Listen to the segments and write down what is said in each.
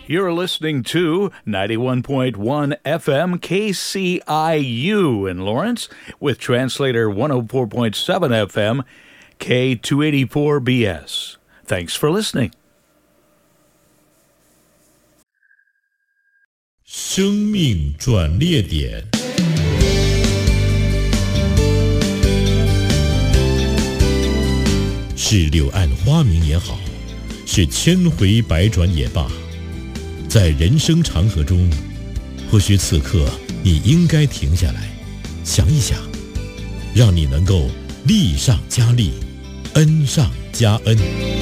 You're listening to 91.1 FM KCIU in Lawrence with translator 104.7 FM K284BS. Thanks for listening. 生命转捩点，是柳暗花明也好，是千回百转也罢，在人生长河中，或许此刻你应该停下来，想一想，让你能够力上加力，恩上加恩。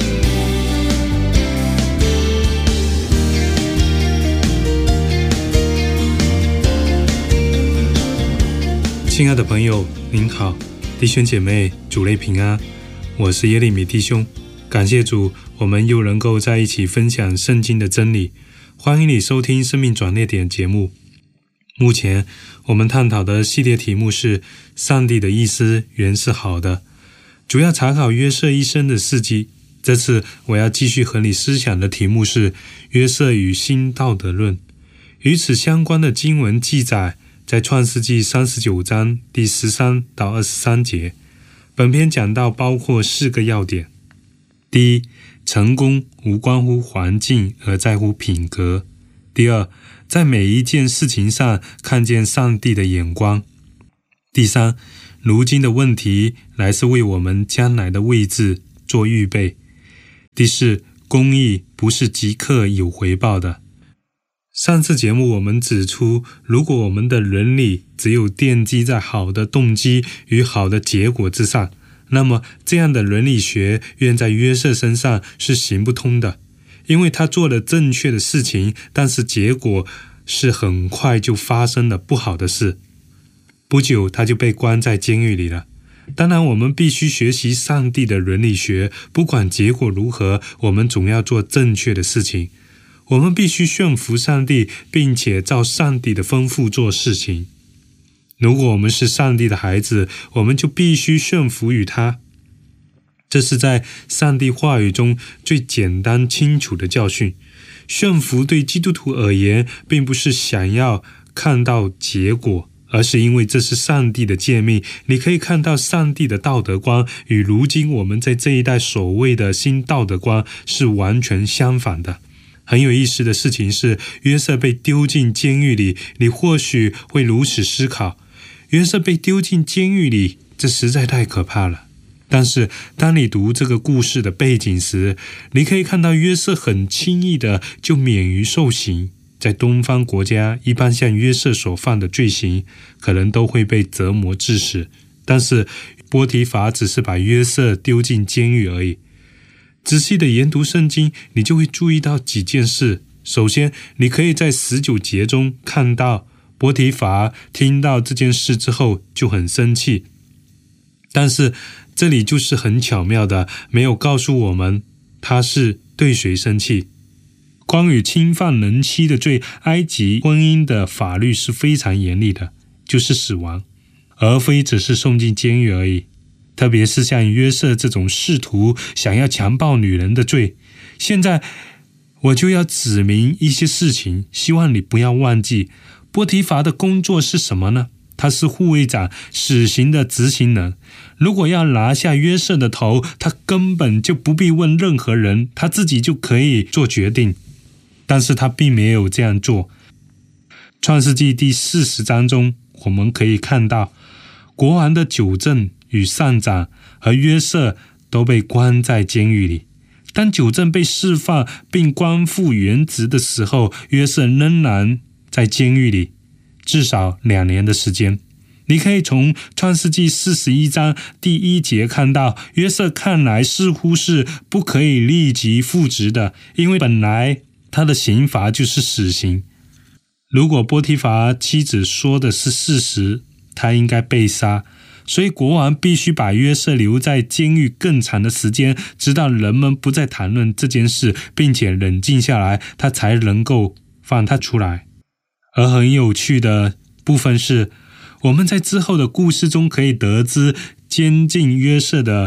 亲爱的朋友，您好，弟兄姐妹，主内平安，我是耶利米弟兄。感谢主，我们又能够在一起分享圣经的真理。欢迎你收听生命转捩点节目。目前我们探讨的系列题目是上帝的意思原是好的，主要查考约瑟一生的事迹。这次我要继续和你思想的题目是约瑟与新道德论。与此相关的经文记载在创世纪39章第13到23节。本篇讲到包括4个要点。第一，成功无关乎环境，而在乎品格。第二，在每一件事情上看见上帝的眼光。第三，如今的问题乃是为我们将来的位置做预备。第四，公义不是即刻有回报的。上次节目我们指出，如果我们的伦理只有奠基在好的动机与好的结果之上，那么这样的伦理学用在约瑟身上是行不通的，因为他做了正确的事情，但是结果是很快就发生了不好的事。不久他就被关在监狱里了。当然我们必须学习上帝的伦理学，不管结果如何，我们总要做正确的事情。我们必须顺服上帝，并且照上帝的吩咐做事情。如果我们是上帝的孩子，我们就必须顺服于他。这是在上帝话语中最简单清楚的教训。顺服对基督徒而言，并不是想要看到结果，而是因为这是上帝的诫命。你可以看到上帝的道德观与如今我们在这一代所谓的新道德观是完全相反的。很有意思的事情是，约瑟被丢进监狱里，你或许会如此思考，约瑟被丢进监狱里，这实在太可怕了。但是当你读这个故事的背景时，你可以看到约瑟很轻易的就免于受刑。在东方国家，一般像约瑟所犯的罪行可能都会被折磨致死，但是波提乏只是把约瑟丢进监狱而已。仔细的研读圣经，你就会注意到几件事。首先，你可以在19节中看到波提乏听到这件事之后就很生气，但是这里就是很巧妙的，没有告诉我们他是对谁生气。关于侵犯人妻的罪，埃及婚姻的法律是非常严厉的，就是死亡，而非只是送进监狱而已。特别是像约瑟这种试图想要强暴女人的罪。现在我就要指明一些事情，希望你不要忘记波提乏的工作是什么呢？他是护卫长，死刑的执行人。如果要拿下约瑟的头，他根本就不必问任何人，他自己就可以做决定。但是他并没有这样做。创世纪第40章中，我们可以看到国王的九正与上长和约瑟都被关在监狱里。当九正被释放并官复原职的时候，约瑟仍然在监狱里，至少2年的时间。你可以从创世纪41章第1节看到，约瑟看来似乎是不可以立即复职的，因为本来他的刑罚就是死刑。如果波提乏妻子说的是事实，他应该被杀。所以国王必须把约瑟留在监狱更长的时间，直到人们不再谈论这件事，并且冷静下来，他才能够放他出来。而很有趣的部分是，我们在之后的故事中可以得知监禁约瑟的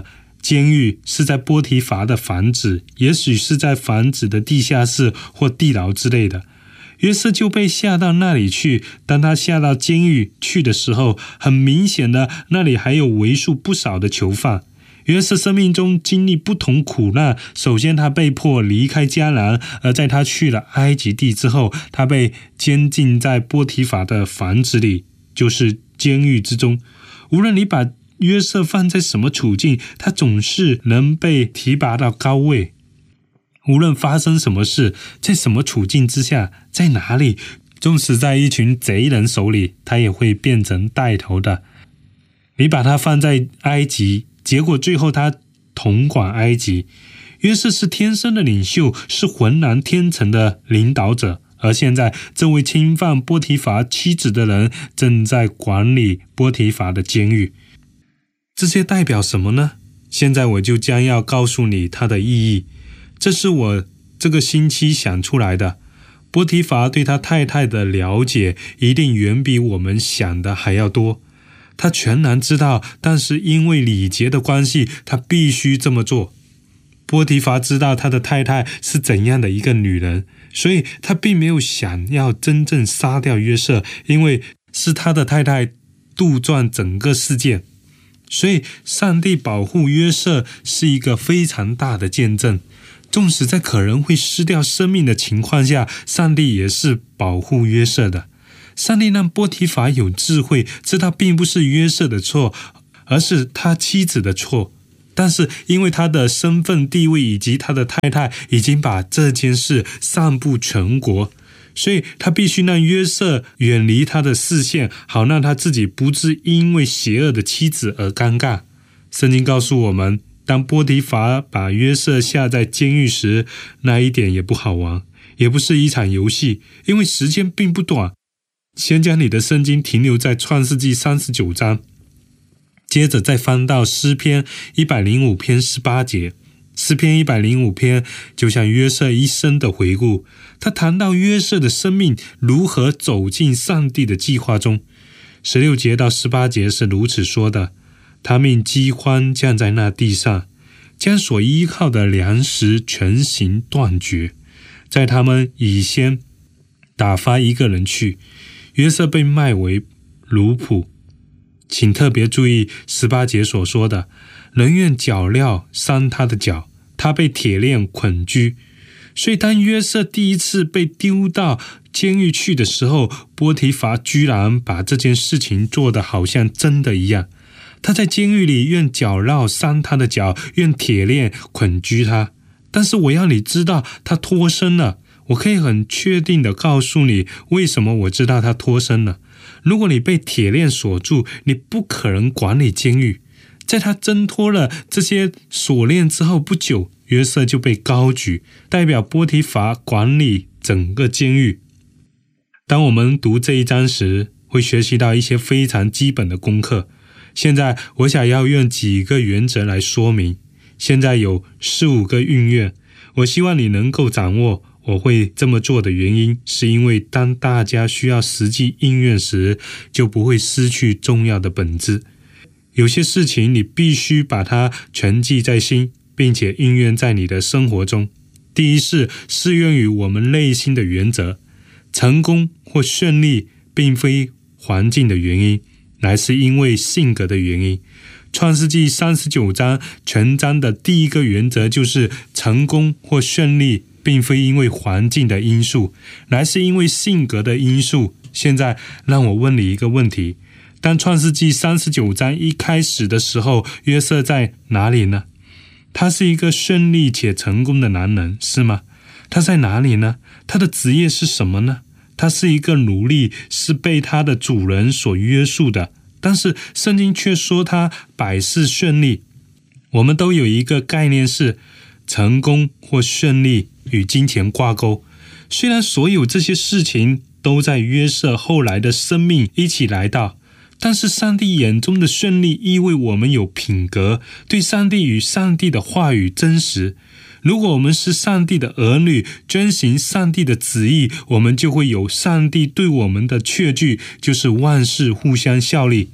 监狱是在波提乏的房子，也许是在房子的地下室或地牢之类的。约瑟就被下到那里去。当他下到监狱去的时候，很明显的那里还有为数不少的囚犯。约瑟生命中经历不同苦难，首先他被迫离开迦南，而在他去了埃及地之后，他被监禁在波提乏的房子里，就是监狱之中。无论你把约瑟放在什么处境，他总是能被提拔到高位。无论发生什么事，在什么处境之下，在哪里，纵使在一群贼人手里，他也会变成带头的。你把他放在埃及，结果最后他统管埃及。约瑟是天生的领袖，是浑然天成的领导者，而现在这位侵犯波提乏妻子的人正在管理波提乏的监狱。这些代表什么呢？现在我就将要告诉你它的意义。这是我这个星期想出来的。波提乏对他太太的了解一定远比我们想的还要多。他全然知道，但是因为礼节的关系，他必须这么做。波提乏知道他的太太是怎样的一个女人，所以他并没有想要真正杀掉约瑟，因为是他的太太杜撰整个事件。所以上帝保护约瑟是一个非常大的见证。纵使在可能会失掉生命的情况下，上帝也是保护约瑟的。上帝让波提乏有智慧，知道并不是约瑟的错，而是他妻子的错。但是因为他的身份地位以及他的太太已经把这件事散布全国，所以他必须让约瑟远离他的视线，好让他自己不致因为邪恶的妻子而尴尬。圣经告诉我们，当波提乏把约瑟下在监狱时，那一点也不好玩，也不是一场游戏，因为时间并不短。先将你的圣经停留在创世纪39章，接着再翻到诗篇105篇18节。诗篇105篇就像约瑟一生的回顾，他谈到约瑟的生命如何走进上帝的计划中。16节到18节是如此说的：他命饥荒降在那地上，将所依靠的粮食全行断绝，在他们以先打发一个人去，约瑟被卖为奴仆。请特别注意18节所说的，人用脚镣伤他的脚，他被铁链捆拘。所以当约瑟第一次被丢到监狱去的时候，波提乏居然把这件事情做得好像真的一样。他在监狱里用脚镣伤他的脚，用铁链捆拘他。但是我要你知道，他脱身了。我可以很确定地告诉你，为什么我知道他脱身了。如果你被铁链锁住，你不可能管理监狱。在他挣脱了这些锁链之后不久，约瑟就被高举，代表波提乏管理整个监狱。当我们读这一章时，会学习到一些非常基本的功课。现在我想要用几个原则来说明。现在有4-5个运用，我希望你能够掌握。我会这么做的原因，是因为当大家需要实际应用时，就不会失去重要的本质。有些事情你必须把它全记在心，并且应用在你的生活中。第一是适用于我们内心的原则。成功或顺利并非环境的原因，乃是因为性格的原因。创世纪39章全章的第一个原则就是成功或顺利并非因为环境的因素，乃是因为性格的因素。现在让我问你一个问题，当创世纪39章一开始的时候，约瑟在哪里呢？他是一个顺利且成功的男人，是吗？他在哪里呢？他的职业是什么呢？他是一个奴隶，是被他的主人所约束的，但是圣经却说他百事顺利。我们都有一个概念是，成功或顺利与金钱挂钩。虽然所有这些事情都在约瑟后来的生命一起来到，但是上帝眼中的顺利意味我们有品格，对上帝与上帝的话语真实。如果我们是上帝的儿女，遵行上帝的旨意，我们就会有上帝对我们的确据，就是万事互相效力。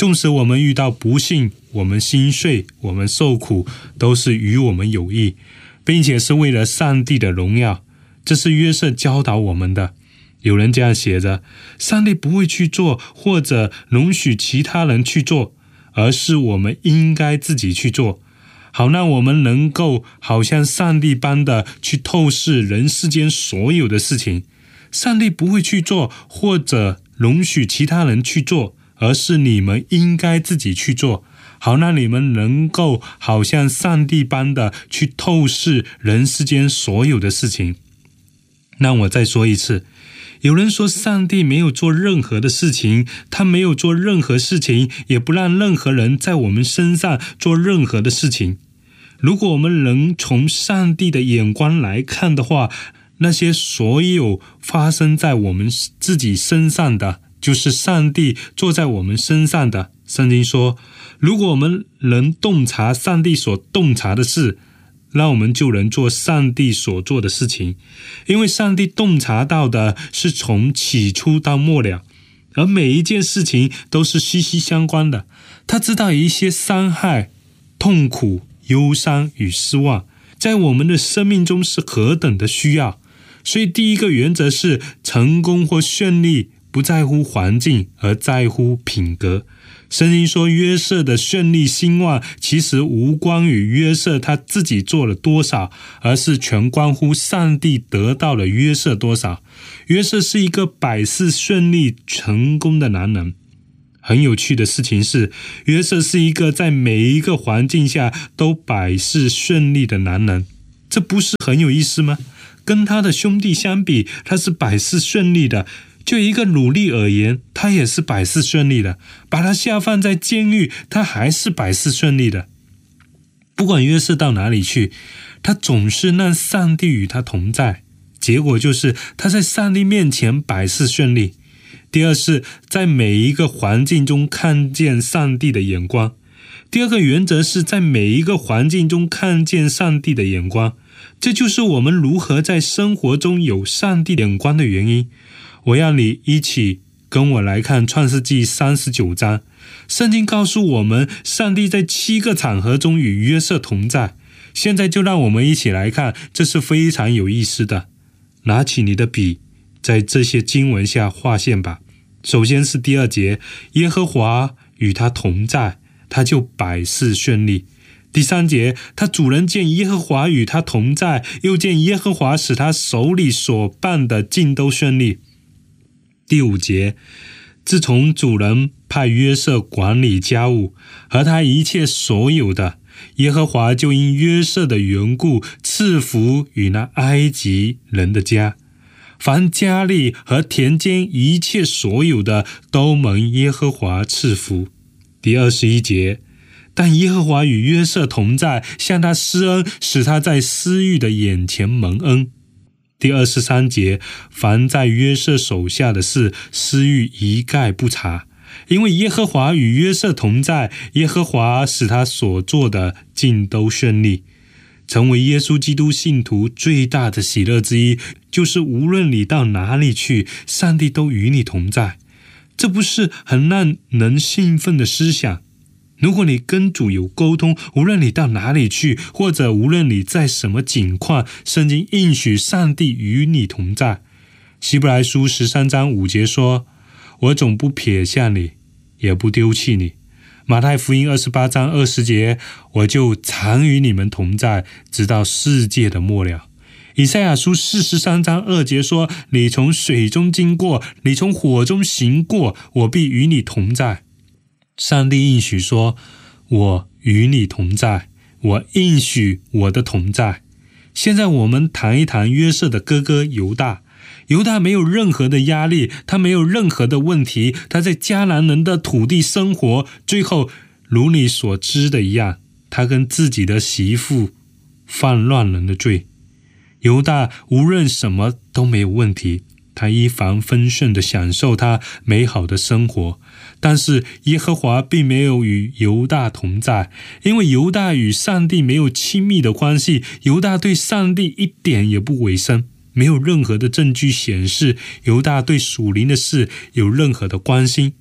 纵使我们遇到不幸，我们心碎，我们受苦，都是与我们有益，并且是为了上帝的荣耀。这是约瑟教导我们的。有人这样写着，上帝不会去做或者容许其他人去做，而是我们应该自己去做，好让我们能够好像上帝般的去透视人世间所有的事情。上帝不会去做或者容许其他人去做，而是你们应该自己去做，好让你们能够好像上帝般的去透视人世间所有的事情。那我再说一次，有人说上帝没有做任何的事情，他没有做任何事情，也不让任何人在我们身上做任何的事情。如果我们能从上帝的眼光来看的话，那些所有发生在我们自己身上的，就是上帝做在我们身上的。圣经说，如果我们能洞察上帝所洞察的事，那我们就能做上帝所做的事情，因为上帝洞察到的是从起初到末了，而每一件事情都是息息相关的。他知道一些伤害、痛苦、忧伤与失望在我们的生命中是何等的需要。所以第一个原则是，成功或顺利不在乎环境，而在乎品格。圣经说，约瑟的顺利兴旺其实无关于约瑟他自己做了多少，而是全关乎上帝得到了约瑟多少。约瑟是一个百事顺利成功的男人。很有趣的事情是，约瑟是一个在每一个环境下都百事顺利的男人，这不是很有意思吗？跟他的兄弟相比，他是百事顺利的。就一个努力而言，他也是百事顺利的。把他下放在监狱，他还是百事顺利的。不管约瑟到哪里去，他总是让上帝与他同在，结果就是他在上帝面前百事顺利。第二是在每一个环境中看见上帝的眼光。第二个原则是在每一个环境中看见上帝的眼光，这就是我们如何在生活中有上帝眼光的原因。我要你一起跟我来看创世纪39章。圣经告诉我们，上帝在7个场合中与约瑟同在。现在就让我们一起来看，这是非常有意思的。拿起你的笔，在这些经文下划线吧。首先是第2节，耶和华与他同在，他就百事顺利。第3节，他主人见耶和华与他同在，又见耶和华使他手里所办的尽都顺利。第5节，自从主人派约瑟管理家务和他一切所有的，耶和华就因约瑟的缘故赐福与那埃及人的家，凡家里和田间一切所有的都蒙耶和华赐福。第21节，但耶和华与约瑟同在，向他施恩，使他在私欲的眼前蒙恩。第23节，凡在约瑟手下的事，私欲一概不查，因为耶和华与约瑟同在，耶和华使他所做的尽都顺利。成为耶稣基督信徒最大的喜乐之一，就是无论你到哪里去，上帝都与你同在。这不是很让人兴奋的思想？如果你跟主有沟通，无论你到哪里去，或者无论你在什么境况，圣经应许上帝与你同在。希伯来书13章5节说，我总不撇下你，也不丢弃你。马太福音28章20节，我就常与你们同在，直到世界的末了。以赛亚书43章2节说，你从水中经过，你从火中行过，我必与你同在。上帝应许说，我与你同在，我应许我的同在。现在我们谈一谈约瑟的哥哥犹大。犹大没有任何的压力，他没有任何的问题，他在迦南人的土地生活，最后如你所知的一样，他跟自己的媳妇犯乱人的罪。犹大无论什么都没有问题，他一帆风顺地享受他美好的生活。但是耶和华并没有与犹大同在，因为犹大与上帝没有亲密的关系，犹大对上帝一点也不委身，没有任何的证据显示犹大对属灵的事有任何的关心。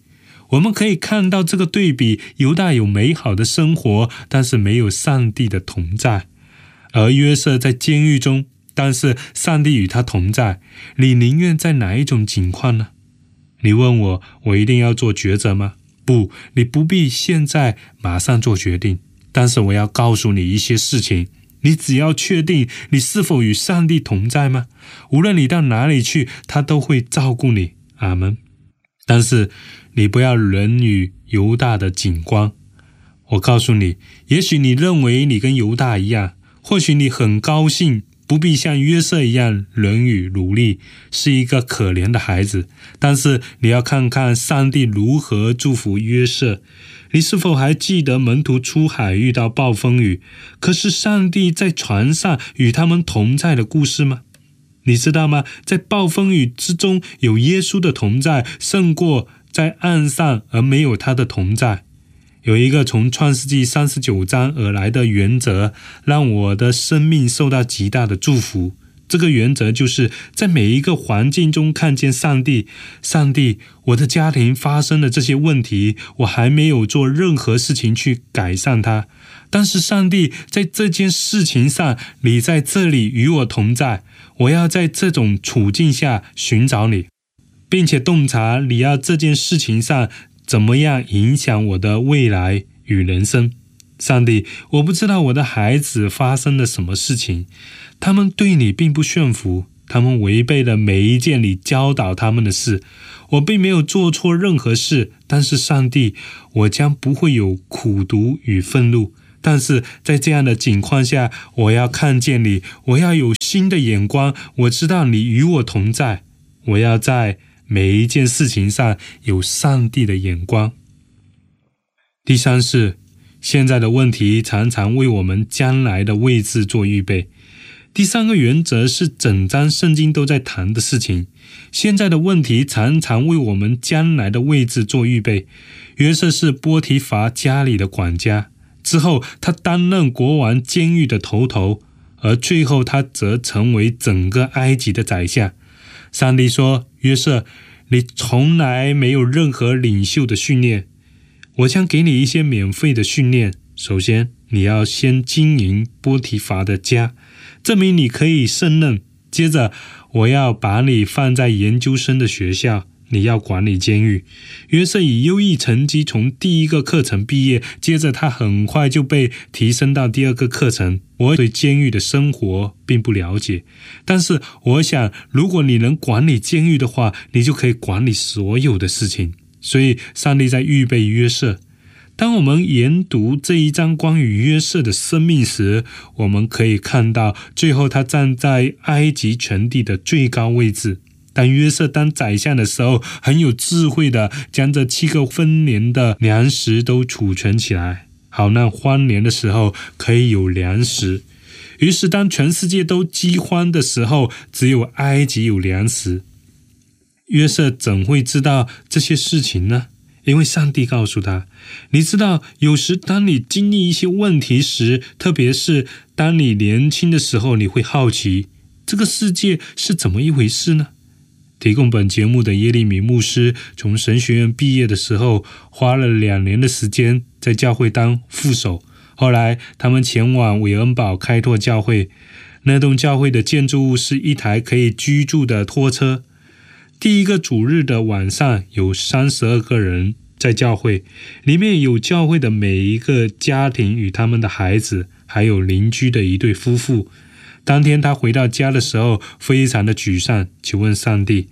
我们可以看到这个对比，犹大有美好的生活，但是没有上帝的同在。而约瑟在监狱中，但是上帝与他同在。你宁愿在哪一种情况呢？你问我，我一定要做抉择吗？不，你不必现在马上做决定。但是我要告诉你一些事情，你只要确定你是否与上帝同在吗？无论你到哪里去，他都会照顾你。阿们。但是你不要人与犹大的景观。我告诉你，也许你认为你跟犹大一样，或许你很高兴不必像约瑟一样人与奴隶，是一个可怜的孩子。但是你要看看上帝如何祝福约瑟。你是否还记得门徒出海遇到暴风雨，可是上帝在船上与他们同在的故事吗？你知道吗？在暴风雨之中有耶稣的同在，胜过在岸上而没有他的同在。有一个从创世纪39章而来的原则，让我的生命受到极大的祝福。这个原则就是在每一个环境中看见上帝。上帝，我的家庭发生了这些问题，我还没有做任何事情去改善它。但是上帝，在这件事情上，你在这里与我同在。我要在这种处境下寻找你，并且洞察你要这件事情上怎么样影响我的未来与人生。上帝，我不知道我的孩子发生了什么事情，他们对你并不顺服，他们违背了每一件你教导他们的事。我并没有做错任何事，但是上帝，我将不会有苦毒与愤怒。但是在这样的情况下，我要看见你，我要有新的眼光，我知道你与我同在，我要在每一件事情上有上帝的眼光。第三是，现在的问题常常为我们将来的位置做预备。第三个原则是整章圣经都在谈的事情，现在的问题常常为我们将来的位置做预备。约瑟是波提乏家里的管家，之后他担任国王监狱的头，而最后他则成为整个埃及的宰相。上帝说，约瑟，你从来没有任何领袖的训练，我将给你一些免费的训练。首先，你要先经营波提乏的家，证明你可以胜任。接着，我要把你放在研究生的学校，你要管理监狱。约瑟以优异成绩从第一个课程毕业，接着他很快就被提升到第二个课程。我对监狱的生活并不了解，但是我想，如果你能管理监狱的话，你就可以管理所有的事情。所以上帝在预备约瑟。当我们研读这一章关于约瑟的生命时，我们可以看到最后他站在埃及全地的最高位置。当约瑟当宰相的时候，很有智慧的将这7个分年的粮食都储存起来，好让荒年的时候可以有粮食。于是当全世界都饥荒的时候，只有埃及有粮食。约瑟怎会知道这些事情呢？因为上帝告诉他，你知道，有时当你经历一些问题时，特别是当你年轻的时候，你会好奇这个世界是怎么一回事呢？提供本节目的耶利米牧师从神学院毕业的时候，花了2年的时间在教会当副手。后来他们前往韦恩堡开拓教会，那栋教会的建筑物是一台可以居住的拖车。第一个主日的晚上，有32个人在教会，里面有教会的每一个家庭与他们的孩子，还有邻居的一对夫妇。当天他回到家的时候，非常的沮丧，请问上帝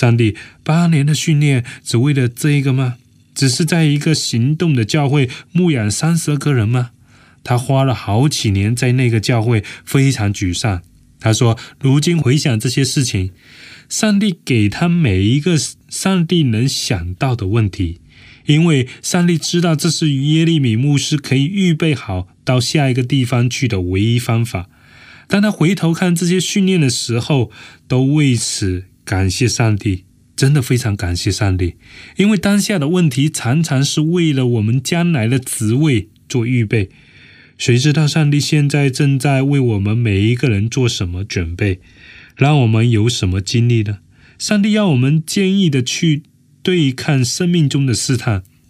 ，8年的训练只为了这一个吗？只是在一个行动的教会牧养32个人吗？他花了好几年在那个教会，非常沮丧。他说，如今回想这些事情，上帝给他每一个上帝能想到的问题，因为上帝知道这是耶利米牧师可以预备好到下一个地方去的唯一方法。当他回头看这些训练的时候，都为此感谢上帝，真的非常感谢上帝，因为当下的问题常常是为了我们将来的职位做预备。谁知道上帝现在正在为我们每一个人做什么准备，让我们有什么经历呢？上帝要我们坚毅的去对抗生命中的试探，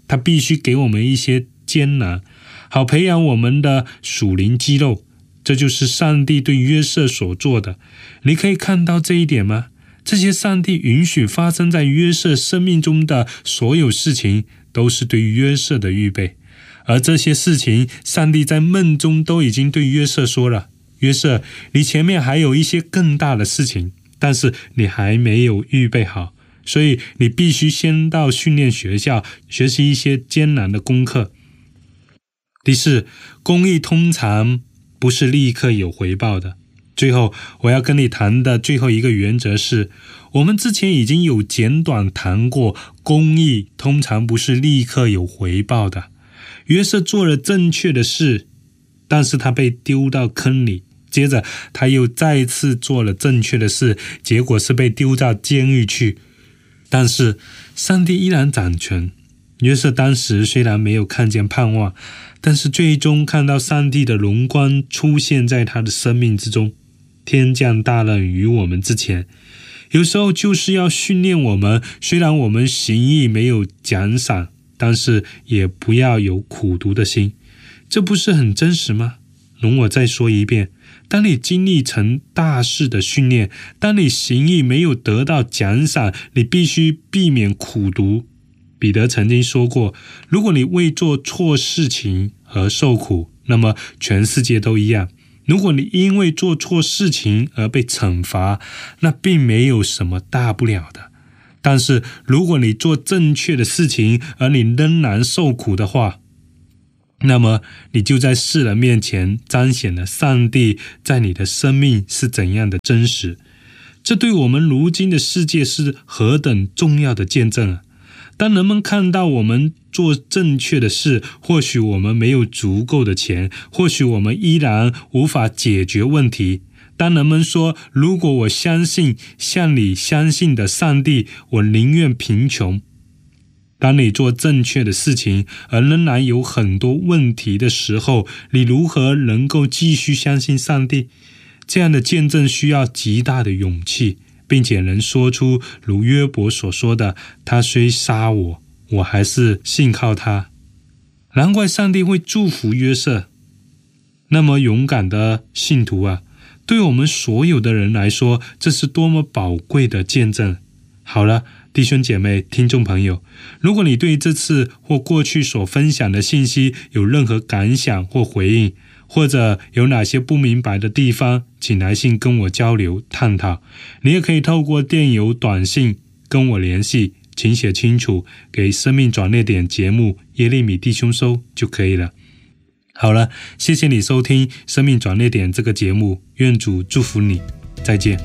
他必须给我们一些艰难，好培养我们的属灵肌肉。这就是上帝对约瑟所做的。你可以看到这一点吗？这些上帝允许发生在约瑟生命中的所有事情，都是对约瑟的预备。而这些事情，上帝在梦中都已经对约瑟说了，约瑟，你前面还有一些更大的事情，但是你还没有预备好，所以你必须先到训练学校学习一些艰难的功课。第四，公义通常不是立刻有回报的。最后我要跟你谈的最后一个原则是，我们之前已经有简短谈过，公义通常不是立刻有回报的。约瑟做了正确的事，但是他被丢到坑里，接着他又再次做了正确的事，结果是被丢到监狱去。但是上帝依然掌权。约瑟当时虽然没有看见盼望，但是最终看到上帝的荣光出现在他的生命之中。天降大任于我们之前，有时候就是要训练我们，虽然我们行义没有奖赏，但是也不要有苦毒的心。这不是很真实吗？容我再说一遍，当你经历成大事的训练，当你行义没有得到奖赏，你必须避免苦毒。彼得曾经说过，如果你为做错事情而受苦，那么全世界都一样。如果你因为做错事情而被惩罚，那并没有什么大不了的。但是如果你做正确的事情而你仍然受苦的话，那么你就在世人面前彰显了上帝在你的生命是怎样的真实。这对我们如今的世界是何等重要的见证啊！当人们看到我们做正确的事，或许我们没有足够的钱，或许我们依然无法解决问题。当人们说，如果我相信像你相信的上帝，我宁愿贫穷。当你做正确的事情，而仍然有很多问题的时候，你如何能够继续相信上帝？这样的见证需要极大的勇气，并且能说出如约伯所说的，他虽杀我，我还是信靠他。难怪上帝会祝福约瑟。那么勇敢的信徒啊，对我们所有的人来说，这是多么宝贵的见证。好了，弟兄姐妹、听众朋友，如果你对这次或过去所分享的信息有任何感想或回应，或者有哪些不明白的地方，请来信跟我交流探讨。你也可以透过电邮、短信跟我联系，请写清楚给生命转捩点节目耶利米弟兄收就可以了。好了，谢谢你收听生命转捩点这个节目，愿主祝福你，再见。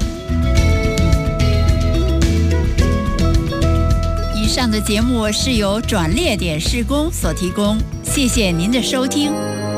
以上的节目是由转捩点事工所提供，谢谢您的收听。